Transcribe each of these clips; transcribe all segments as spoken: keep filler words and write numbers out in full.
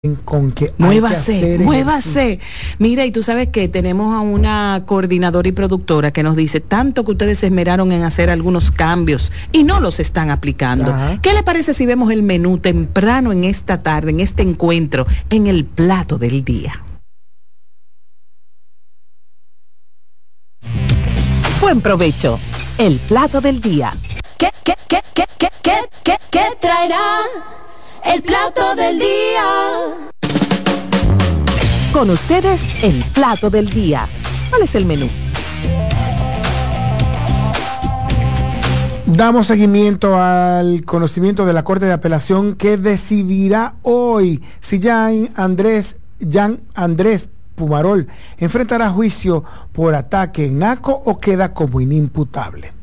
con que muévase, muévase. Mira, y tú sabes que tenemos a una coordinadora y productora que nos dice tanto que ustedes se esmeraron en hacer algunos cambios y no los están aplicando. Ajá. ¿Qué le parece si vemos el menú temprano en esta tarde, en este encuentro, en el plato del día? Buen provecho. El plato del día. ¿Qué, qué, qué, qué, qué, qué, qué, qué traerá el plato del día? Con ustedes, el plato del día. ¿Cuál es el menú? Damos seguimiento al conocimiento de la Corte de Apelación que decidirá hoy si Jean Andrés, Jean Andrés Pumarol enfrentará juicio por ataque en Naco o queda como inimputable.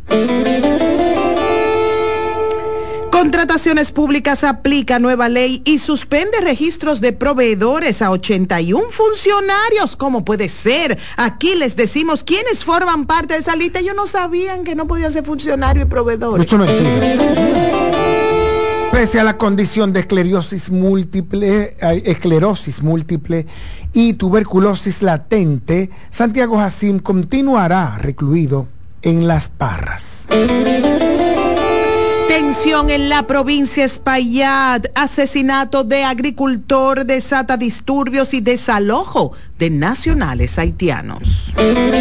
Contrataciones Públicas aplica nueva ley y suspende registros de proveedores a ochenta y un funcionarios. ¿Cómo puede ser? Aquí les decimos quiénes forman parte de esa lista. Ellos no sabían que no podían ser funcionario y proveedores. Mucho mentira. Pese a la condición de esclerosis múltiple, esclerosis múltiple y tuberculosis latente, Santiago Jacín continuará recluido en Las Parras. Tensión en la provincia Espaillat, asesinato de agricultor desata disturbios y desalojo de nacionales haitianos.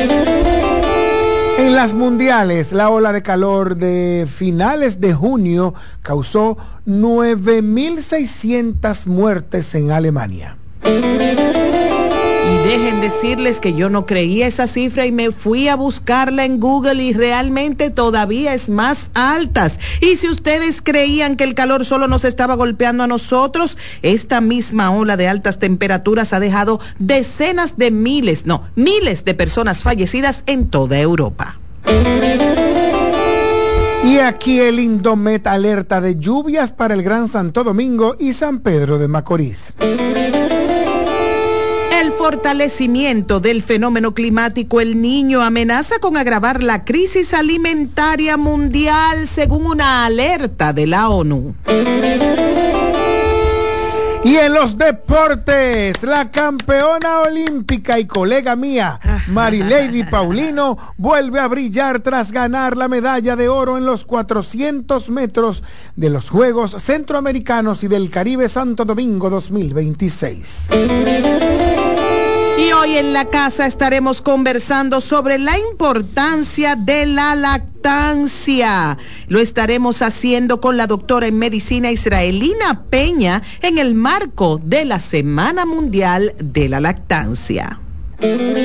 En las mundiales, la ola de calor de finales de junio causó nueve mil seiscientas muertes en Alemania. Y dejen decirles que yo no creía esa cifra y me fui a buscarla en Google y realmente todavía es más altas. Y si ustedes creían que el calor solo nos estaba golpeando a nosotros, esta misma ola de altas temperaturas ha dejado decenas de miles, no, miles de personas fallecidas en toda Europa. Y aquí el Indomet alerta de lluvias para el Gran Santo Domingo y San Pedro de Macorís. El fortalecimiento del fenómeno climático El Niño amenaza con agravar la crisis alimentaria mundial, según una alerta de la ONU. Y en los deportes, la campeona olímpica y colega mía, Marilady Paulino, vuelve a brillar tras ganar la medalla de oro en los cuatrocientos metros de los Juegos Centroamericanos y del Caribe Santo Domingo dos mil veintiséis. Y hoy en la casa estaremos conversando sobre la importancia de la lactancia. Lo estaremos haciendo con la doctora en medicina Israelina Peña en el marco de la Semana Mundial de la Lactancia.